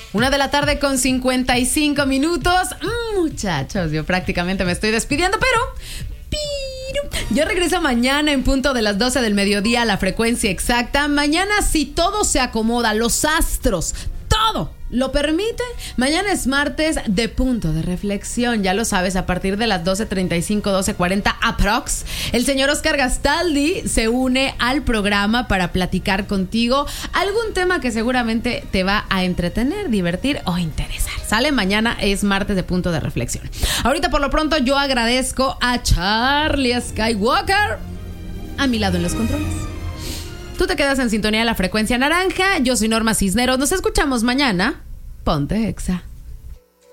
1:55 a.m. Muchachos, yo prácticamente me estoy despidiendo, pero yo regreso mañana en punto de las 12 del mediodía a la frecuencia exacta. Mañana, si todo se acomoda, los astros, todo lo permite, mañana es martes de punto de reflexión. Ya lo sabes, a partir de las 12:35, 12:40 aprox, el señor Oscar Gastaldi se une al programa para platicar contigo algún tema que seguramente te va a entretener, divertir o interesar. Sale, mañana es martes de punto de reflexión. Ahorita por lo pronto yo agradezco a Charlie Skywalker a mi lado en los controles. Tú te quedas en sintonía de la frecuencia naranja. Yo soy Norma Cisneros. Nos escuchamos mañana. Ponte Exa.